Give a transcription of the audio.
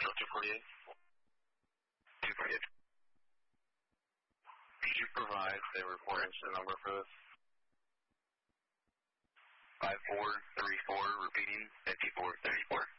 248. 248. Could you provide the report incident number for this? 5434, repeating, 5434.